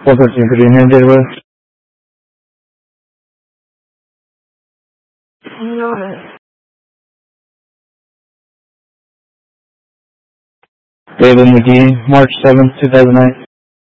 413 for your name, date of birth. David McGee, March 7th, 2009.